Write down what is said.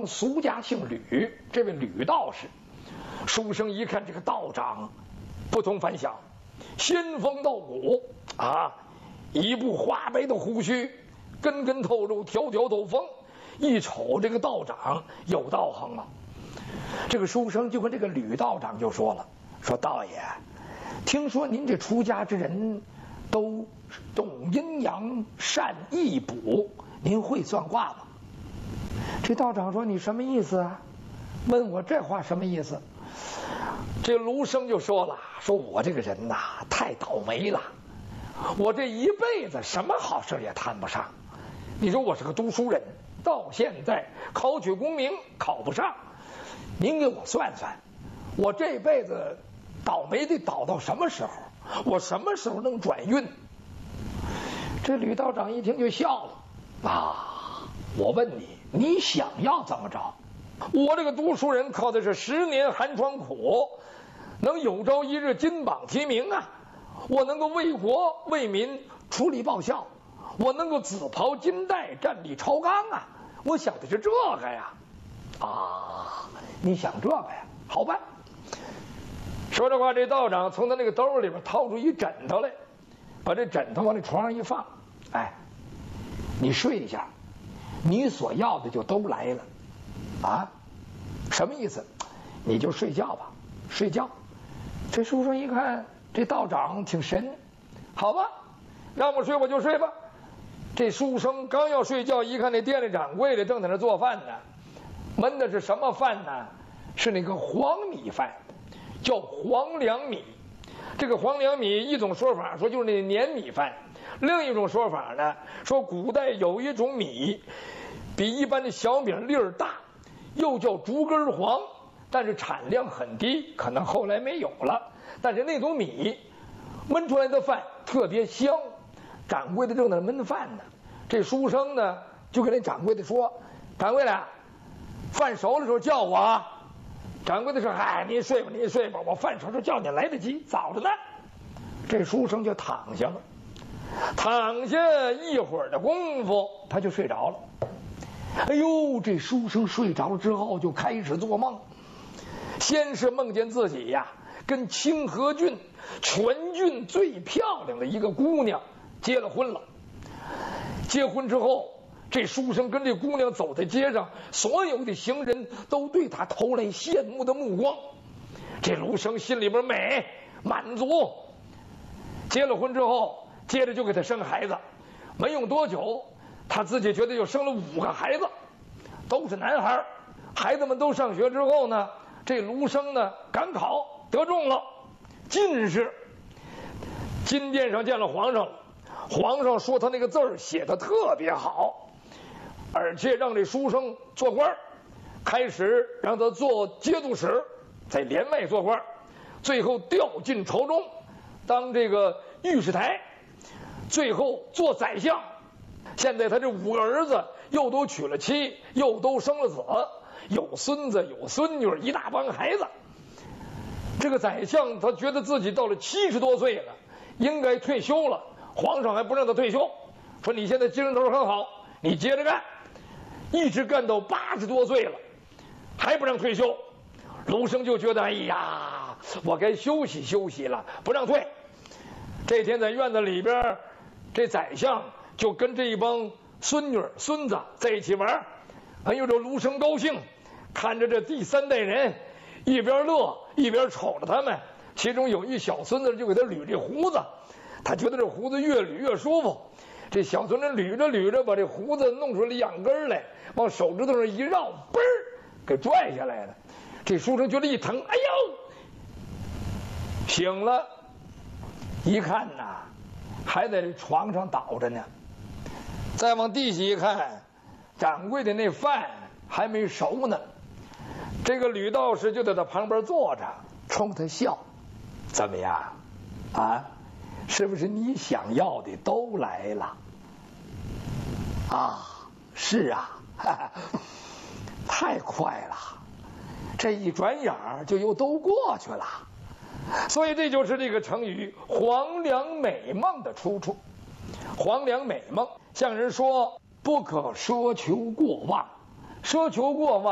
名俗家姓吕，这位吕道士。书生一看这个道长不同凡响，仙风道骨啊，一部花白的胡须，根根透肉，条条透风。一瞅这个道长有道行啊。这个书生就跟这个吕道长就说了，说道爷，听说您这出家之人都懂阴阳善易卜，您会算卦吗？这道长说，你什么意思啊？问我这话什么意思？这卢生就说了，说我这个人呐，太倒霉了，我这一辈子什么好事也谈不上。你说我是个读书人，到现在考取功名考不上，您给我算算，我这辈子倒霉得倒到什么时候？我什么时候能转运？这吕道长一听就笑了啊！我问你，你想要怎么着？我这个读书人靠的是10年寒窗苦，能有朝一日金榜题名啊！我能够为国为民出力报效，我能够紫袍金带站立朝纲啊！我想的是这个呀！啊，你想这个呀？好办。说这话，这道长从他那个兜里边掏出一枕头来，把这枕头往那床上一放，哎，你睡一下，你所要的就都来了。啊，什么意思？你就睡觉吧，睡觉。这书生一看这道长挺神，好吧，让我睡我就睡吧。这书生刚要睡觉，一看那店里掌柜的正在那做饭呢，焖的是什么饭呢？是那个黄米饭，叫黄粱米。这个黄粱米一种说法说就是那黏米饭，另一种说法呢说古代有一种米比一般的小米粒儿大，又叫竹根黄，但是产量很低，可能后来没有了。但是那种米焖出来的饭特别香。掌柜的正在那焖饭呢，这书生呢就跟那掌柜的说：“掌柜的，饭熟的时候叫我啊。”掌柜的说：“嗨，您睡吧，您睡吧，我饭熟时候叫你来得及，早着呢。”这书生就躺下了，躺下一会儿的功夫，他就睡着了。哎呦，这书生睡着了之后就开始做梦，先是梦见自己呀跟清河郡全郡最漂亮的一个姑娘结了婚了。结婚之后，这书生跟这姑娘走在街上，所有的行人都对他投来羡慕的目光。这卢生心里边美满足。结了婚之后，接着就给他生孩子，没用多久他自己觉得又生了5个孩子，都是男孩。孩子们都上学之后呢，这卢生呢赶考得中了进士，金殿上见了皇上了。皇上说他那个字儿写的特别好，而且让这书生做官，开始让他做节度使，在帘外做官，最后调进朝中当这个御史台，最后做宰相。现在他这5个儿子又都娶了妻，又都生了子，有孙子有孙女，一大帮孩子。这个宰相他觉得自己到了70多岁了，应该退休了，皇上还不让他退休，说你现在精神头很好，你接着干，一直干到80多岁了，还不让退休。卢生就觉得哎呀，我该休息休息了，不让退。这天在院子里边，这宰相就跟这一帮孙女孙子在一起玩，哎呦，这卢生高兴，看着这第3代人一边乐一边瞅着他们。其中有一小孙子就给他捋这胡子，他觉得这胡子越捋越舒服。这小孙子捋着捋着，把这胡子弄出来2根来，往手指头上一绕，嘣儿给拽下来了。这书生觉得一疼，哎呦，醒了，一看呐，还在这床上倒着呢。再往地下一看，掌柜的那饭还没熟呢。这个吕道士就在他旁边坐着，冲他笑。怎么样啊？是不是你想要的都来了啊？是啊，哈哈，太快了，这一转眼就又都过去了。所以这就是这个成语黄粱美梦的出处。黄粱美梦，像人说不可奢求过望，奢求过望